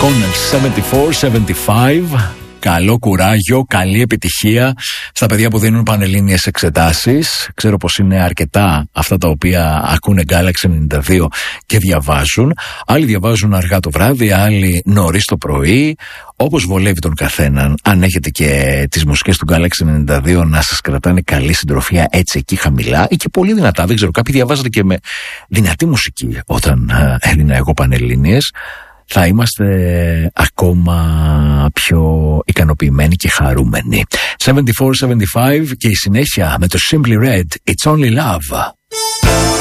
Connell 74-75. Καλό κουράγιο, καλή επιτυχία στα παιδιά που δίνουν πανελλήνιες εξετάσεις. Ξέρω πως είναι αρκετά αυτά τα οποία ακούνε Galaxy 92 και διαβάζουν. Άλλοι διαβάζουν αργά το βράδυ, άλλοι νωρίς το πρωί. Όπως βολεύει τον καθέναν. Αν έχετε και τις μουσικές του Galaxy 92 να σας κρατάνε καλή συντροφιά έτσι εκεί χαμηλά ή και πολύ δυνατά, δεν ξέρω, κάποιοι διαβάζετε και με δυνατή μουσική όταν έδινα εγώ πανελλήνιες, θα είμαστε ακόμα πιο ικανοποιημένοι και χαρούμενοι. 74-75 και η συνέχεια με το Simply Red, It's Only Love.